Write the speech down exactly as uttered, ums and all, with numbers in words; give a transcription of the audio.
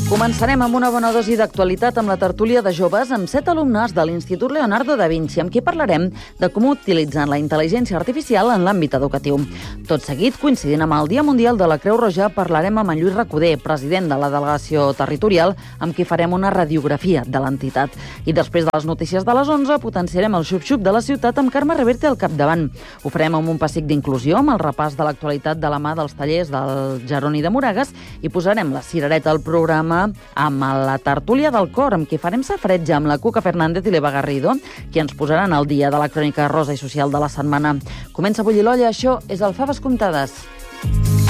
Començarem amb una bona dosi d'actualitat amb la tertúlia de joves amb set alumnes de l'Institut Leonardo da Vinci, amb qui parlarem de com utilitzen la intel·ligència artificial en l'àmbit educatiu. Tot seguit, coincidint amb el Dia Mundial de la Creu Roja, parlarem amb en Lluís Recoder, president de la delegació territorial, amb qui farem una radiografia de l'entitat. I després de les notícies de les onze, potenciarem el xup-xup de la ciutat amb Carme Reverte al capdavant. Ho farem amb un pessic d'inclusió, amb el repàs de l'actualitat de la mà dels tallers del Jeroni de Moragues, i posarem la cirereta al programa amb la tertúlia del cor, amb qui farem safareig amb la Cuca Fernández i l'Eva Garrido, qui ens posaran al dia de la crònica rosa i social de la setmana. Comença a bullir l'olla, això és el Faves Comptades.